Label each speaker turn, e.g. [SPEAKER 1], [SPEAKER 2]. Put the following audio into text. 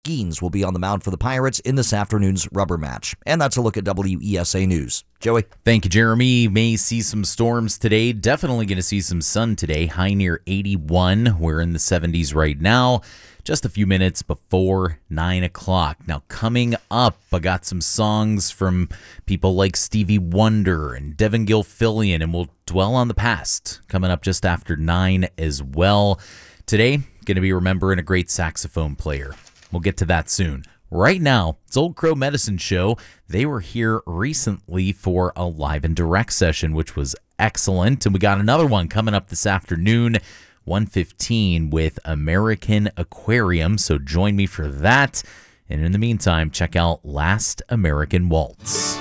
[SPEAKER 1] Skeens will be on the mound for the Pirates in this afternoon's rubber match. And that's a look at WESA News. Joey?
[SPEAKER 2] Thank you, Jeremy. May see some storms today. Definitely going to see some sun today. High near 81. We're in the 70s right now. Just a few minutes before 9 o'clock. Now, coming up, I got some songs from people like Stevie Wonder and Devin Gilfillian, and we'll dwell on the past coming up just after 9 as well. Today, going to be remembering a great saxophone player. We'll get to that soon. Right now, it's Old Crow Medicine Show. They were here recently for a live and direct session, which was excellent. And we got another one coming up this afternoon, 1:15 with American Aquarium. So join me for that. And in the meantime, check out Last American Waltz.